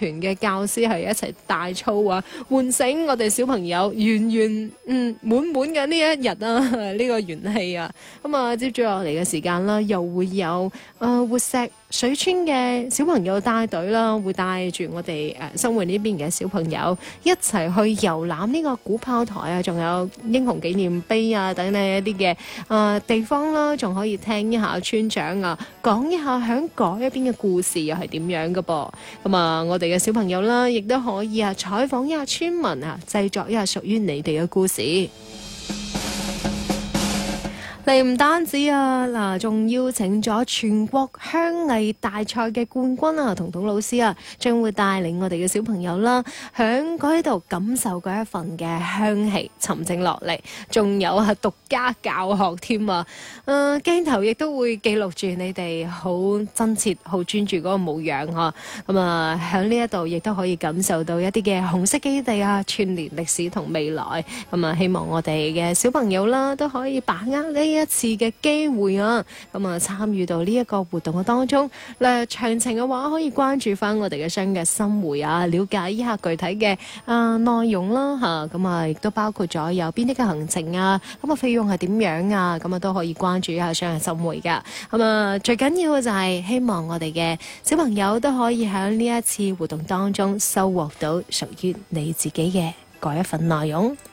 團嘅教師係一齊大操啊，喚醒我哋小朋友圓滿滿嘅呢一日啊，呢個元氣啊。咁啊，接住落嚟嘅時間啦，又會有活石水村嘅小朋友帶隊啦，會帶住我哋生活呢邊嘅小朋友一齊去遊覽呢個古炮台啊，仲有英雄紀念碑啊等等一啲嘅地方啦，仲可以聽一下村長啊講一下響嗰一邊嘅故事又係點樣嘅噃。咁啊，我哋嘅小朋友啦，亦都可以採訪一下村民啊，製作一下屬於你哋嘅故事。嚟唔單止啊，嗱，仲邀請咗全國鄉藝大賽嘅冠軍啊，彤彤老師啊，將會帶領我哋嘅小朋友啦，響嗰度感受嗰一份嘅鄉氣，沉靜落嚟，仲有獨家教學添啊！鏡頭亦都會記錄住你哋好真切、好專注嗰個模樣嗬。咁啊，響呢一度亦都可以感受到一啲嘅紅色基地啊，串聯歷史同未來。咁啊，希望我哋嘅小朋友啦，都可以把握呢一次嘅機會啊，咁啊參與到呢一個活動嘅當中。詳情嘅話，可以關注翻我哋嘅雙嘅新會啊，了解一下具體嘅內容啦吓。咁啊，亦都包括咗有邊啲嘅行程啊，咁啊費用係點樣啊，咁啊都可以關注一下雙嘅新會噶。咁啊，最緊要嘅就係希望我哋嘅小朋友都可以喺呢一次活動當中收穫到屬於你自己嘅嗰一份內容。